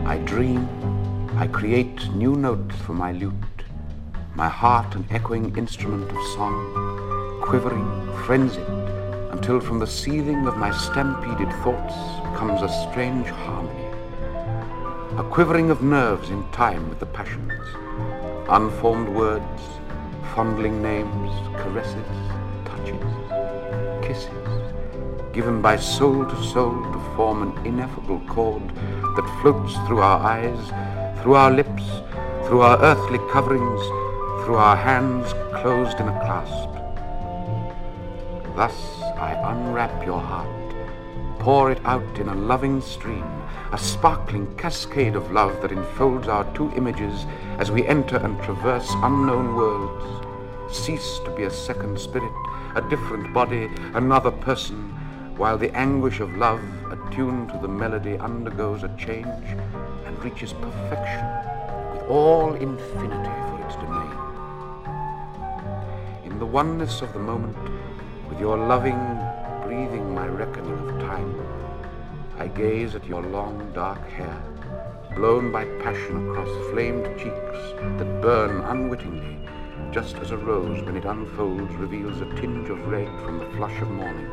I dream, I create new notes for my lute, my heart an echoing instrument of song, quivering, frenzied, until from the seething of my stampeded thoughts comes a strange harmony, a quivering of nerves in time with the passions, unformed words, fondling names, caresses, touches, kisses, given by soul to soul to form an ineffable chord that floats through our eyes, through our lips, through our earthly coverings, through our hands closed in a clasp. Thus I unwrap your heart, pour it out in a loving stream, a sparkling cascade of love that enfolds our two images as we enter and traverse unknown worlds, cease to be a second spirit, a different body, another person, while the anguish of love, attuned to the melody, undergoes a change and reaches perfection with all infinity for its domain. In the oneness of the moment, with your loving breathing my reckoning of time, I gaze at your long dark hair, blown by passion across flamed cheeks that burn unwittingly, just as a rose when it unfolds reveals a tinge of red from the flush of morning.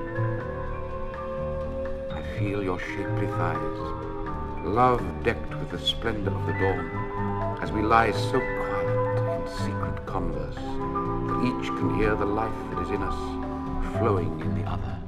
I feel your shapely thighs, love decked with the splendor of the dawn, as we lie so quiet in secret converse that each can hear the life that is in us flowing in the other.